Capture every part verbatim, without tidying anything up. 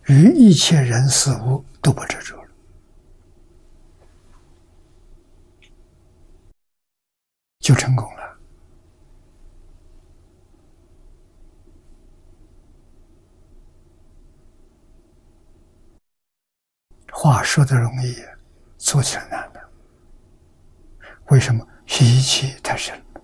于一切人事物都不执着了，就成功了。话说的容易，做起来难的。为什么？习气太深了。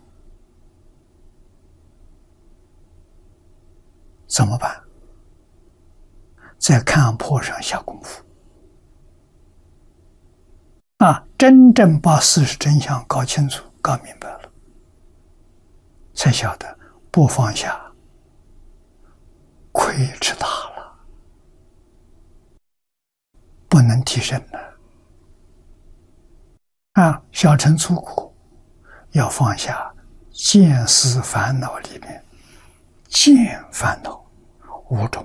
怎么办？在看破上下功夫啊，真正把事实真相搞清楚、搞明白了，才晓得不放下，亏吃大了，不能提升了。啊，小乘粗苦要放下见思烦恼里面，见烦恼五种。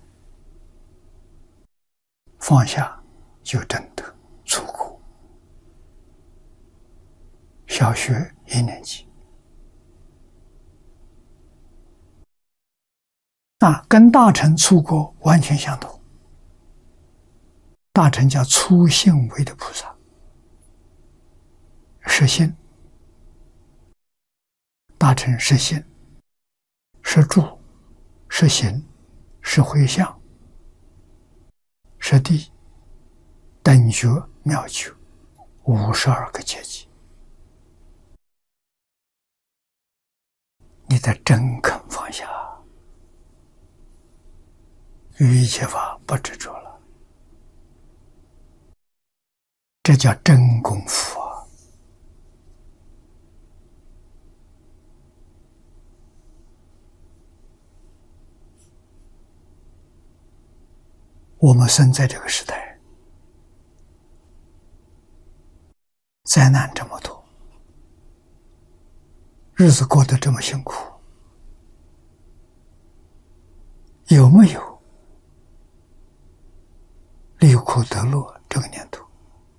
放下就证得粗苦。小学一年级啊，跟大乘粗苦完全相同。大乘叫粗性位的菩萨，是心；大乘是心，是住，是行，是回向，是地，等觉妙觉，五十二个阶级。你得真肯放下，于一切法不执着了，这叫真功夫啊！我们生在这个时代，灾难这么多，日子过得这么辛苦，有没有离苦得乐这个念头？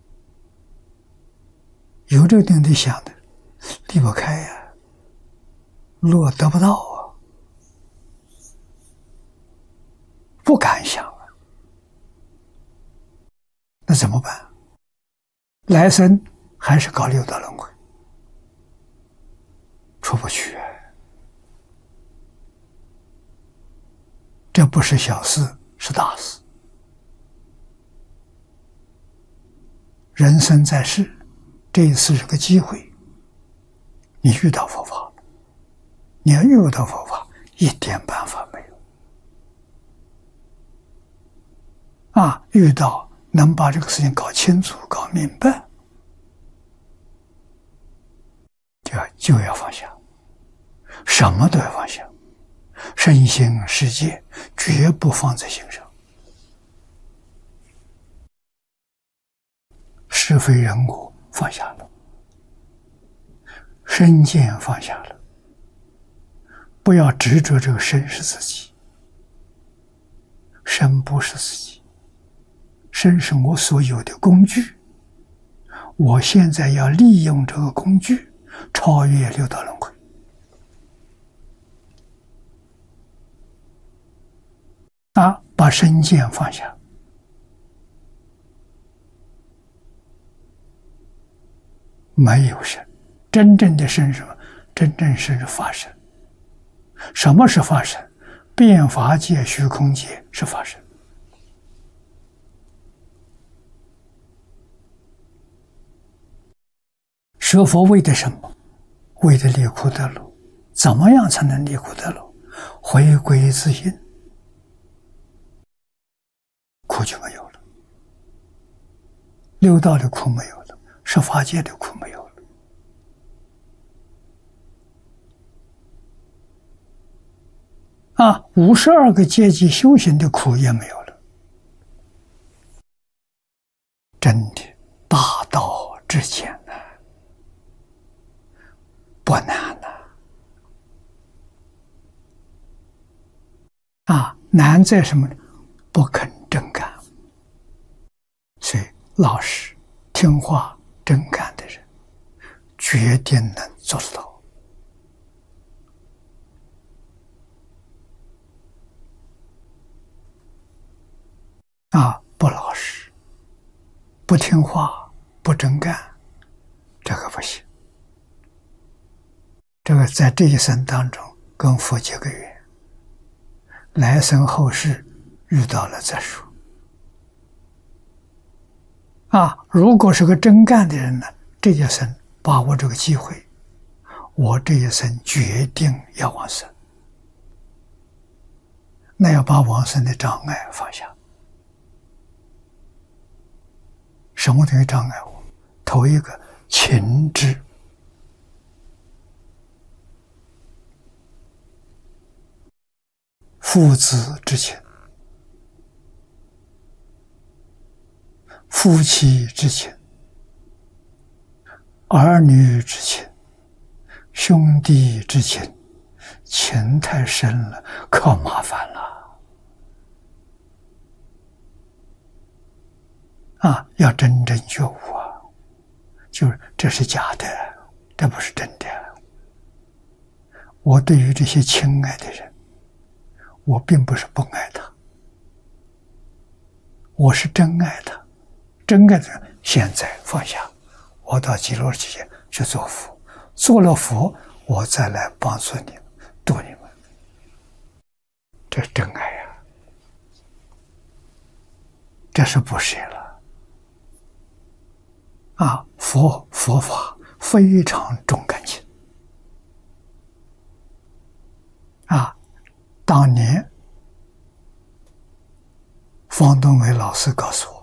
有这个定力想的，离不开呀、啊，乐得不到啊，不敢想啊，那怎么办？来生还是搞六道轮回，出不去啊！这不是小事，是大事。人生在世，这一次是个机会，你遇到佛法，你要遇到佛法，一点办法没有啊！遇到能把这个事情搞清楚、搞明白，就要就要放下，什么都要放下，身心世界绝不放在心上。是非人我放下了，身见放下了，不要执着这个身是自己，身不是自己，身是我所有的工具，我现在要利用这个工具超越六道轮回。啊，把身见放下，没有身，真正的身是什么？真正身是法身。什么是法身？变法界、虚空界是法身。学佛为的什么？为的离苦得乐。怎么样才能离苦得乐？回归自性，苦就没有了，六道的苦没有了，十法界的苦没有了。啊，五十二个阶级修行的苦也没有了。真的大道至简呐，不难呐。啊，难在什么呢？不肯真干。所以老实、听话、真干的人，决定能做得到。 啊，不老实，不听话，不真干，这个不行。这个在这一生当中跟佛结个缘，来生后世遇到了再说。啊，如果是个真干的人呢，这一生把握这个机会，我这一生决定要往生，那要把往生的障碍放下。什么东西障碍我？头一个情执，父子之情，夫妻之情，儿女之情，兄弟之情，情太深了，可麻烦了。啊，要真正觉悟啊，就是这是假的，这不是真的。我对于这些亲爱的人，我并不是不爱他，我是真爱他。真爱的人现在放下，我到极乐世界去做佛，做了佛，我再来帮助你们，度你们，这是真爱呀、啊！这是不舍了啊！佛佛法非常重感情啊！当年方东梅老师告诉我，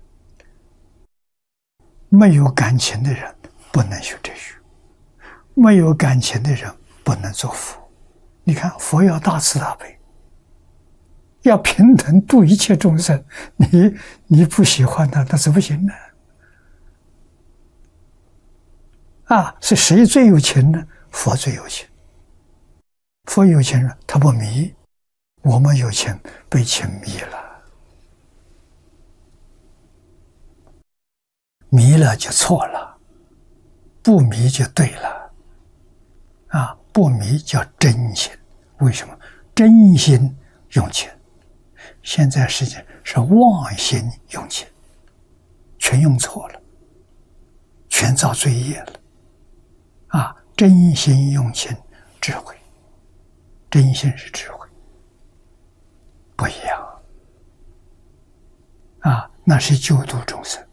没有感情的人不能学哲学，没有感情的人不能做佛。你看，佛要大慈大悲，要平等度一切众生，你你不喜欢他，那是不行的。啊，是谁最有情呢？佛最有情。佛有情人，他不迷；我们有情，被情迷了。迷了就错了，不迷就对了。啊，不迷叫真心。为什么？真心用情。现在世界是妄心用情，全用错了，全造罪业了。啊，真心用情，智慧。真心是智慧，不一样。啊，那是救度众生。